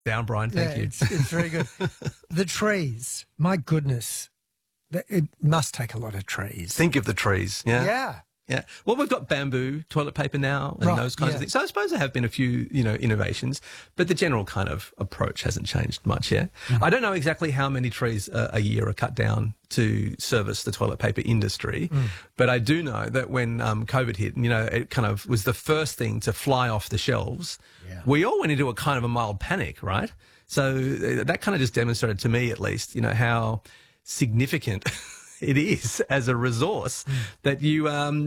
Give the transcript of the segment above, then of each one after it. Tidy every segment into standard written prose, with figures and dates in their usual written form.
down, Brian. Thank you. It's very good. The trees, my goodness, it must take a lot of trees. Think of the trees. Yeah. Yeah. Yeah. Well, we've got bamboo toilet paper now and those kinds of things. So I suppose there have been a few, innovations, but the general kind of approach hasn't changed much, yeah? I don't know exactly how many trees a year are cut down to service the toilet paper industry, but I do know that when COVID hit, it kind of was the first thing to fly off the shelves. Yeah. We all went into a kind of a mild panic, right? So that kind of just demonstrated to me, at least, how significant it is as a resource that you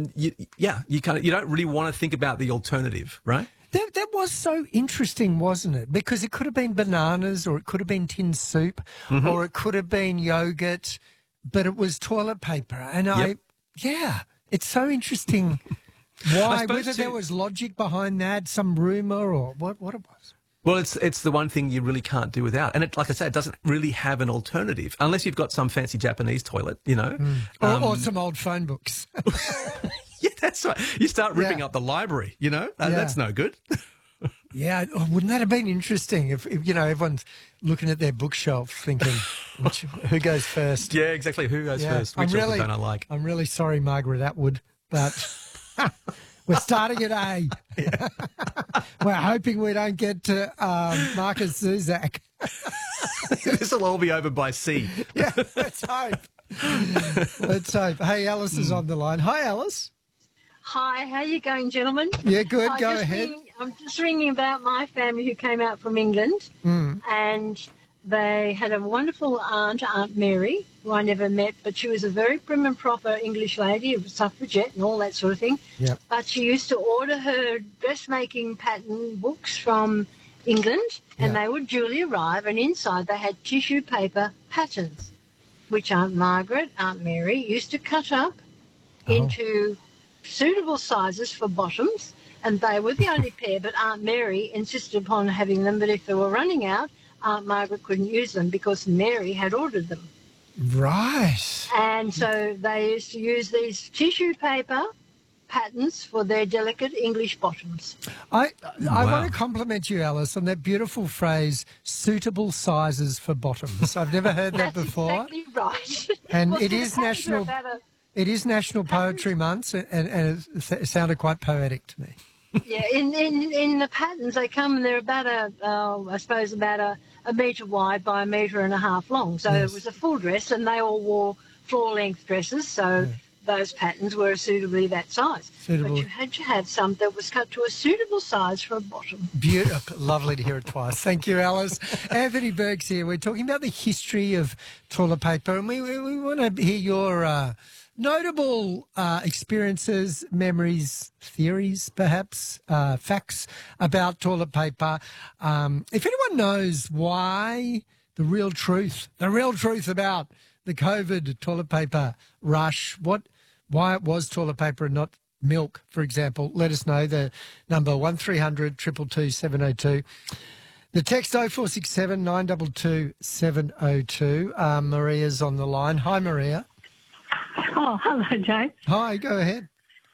don't really want to think about the alternative, right? That was so interesting, wasn't it? Because it could have been bananas, or it could have been tin soup, or it could have been yogurt, but it was toilet paper. And it's so interesting why, whether there was logic behind that, some rumour, or what it was. Well, it's the one thing you really can't do without. And like I said, it doesn't really have an alternative, unless you've got some fancy Japanese toilet, Or some old phone books. Yeah, that's right. You start ripping up the library, that's no good. Yeah, wouldn't that have been interesting if everyone's looking at their bookshelf thinking, who goes first? Yeah, exactly. Who goes first? Which author don't I like? I'm really sorry, Margaret Atwood, but we're starting at A. Yeah. We're hoping we don't get to Marcus Zuzak. This will all be over by C. Yeah, let's hope. Let's hope. Hey, Alice is on the line. Hi, Alice. Hi, how are you going, gentlemen? Yeah, good. Go ahead. I'm just ringing about my family who came out from England, and they had a wonderful aunt, Aunt Mary, who I never met, but she was a very prim and proper English lady, a suffragette and all that sort of thing. Yep. But she used to order her dressmaking pattern books from England, and they would duly arrive, and inside they had tissue paper patterns, which Aunt Margaret, Aunt Mary, used to cut up into suitable sizes for bottoms, and they were the only pair, but Aunt Mary insisted upon having them, but if they were running out, Aunt Margaret couldn't use them because Mary had ordered them. Right. And so they used to use these tissue paper patterns for their delicate English bottoms. I want to compliment you, Alice, on that beautiful phrase, suitable sizes for bottoms. I've never heard that before. That's exactly right. And well, it is National Poetry Month, and it sounded quite poetic to me. Yeah, in the patterns they come, and they're about a metre wide by 1.5 metres long. So it was a full dress, and they all wore floor-length dresses. So those patterns were suitably that size. But you had to have some that was cut to a suitable size for a bottom. Beautiful. Lovely to hear it twice. Thank you, Alice. Anthony Berg's here. We're talking about the history of toilet paper, and we want to hear your notable experiences, memories, theories, perhaps, facts about toilet paper. If anyone knows why the real truth about the COVID toilet paper rush, why it was toilet paper and not milk, for example, let us know. The number 1300 222 702. The text 0467 922 702. Maria's on the line. Hi, Maria. Oh, hello, James. Hi, go ahead.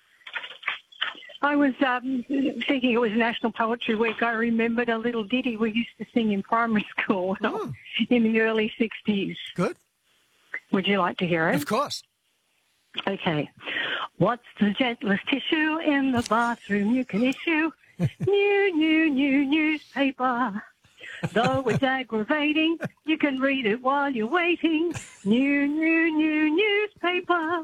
I was thinking it was National Poetry Week. I remembered a little ditty we used to sing in primary school in the early 60s. Good. Would you like to hear it? Of course. Okay. What's the gentlest tissue in the bathroom you can issue? New newspaper. Though it's aggravating, you can read it while you're waiting. New newspaper.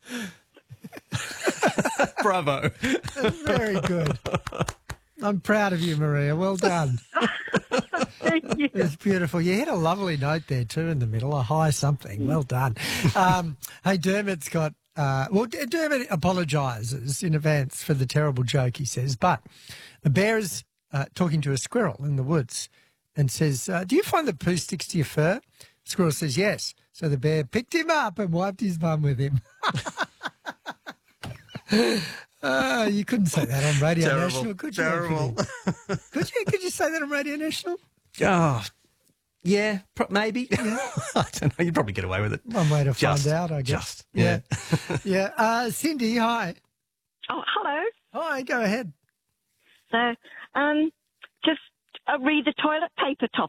Bravo. Very good. I'm proud of you, Maria. Well done. Thank you. It's beautiful. You hit a lovely note there too in the middle, a high something. Well done. Hey, Dermot's got... Dermot apologises in advance for the terrible joke, he says, but the bear is talking to a squirrel in the woods and says, do you find the poo sticks to your fur? Squirrel says, yes. So the bear picked him up and wiped his bum with him. You couldn't say that on Radio National, could you? Terrible. Could you say that on Radio National? Oh, yeah, maybe. Yeah. I don't know. You'd probably get away with it. One way to find out, I guess. Yeah. Yeah. Cindy, hi. Oh, hello. Hi, go ahead. So, just read the toilet paper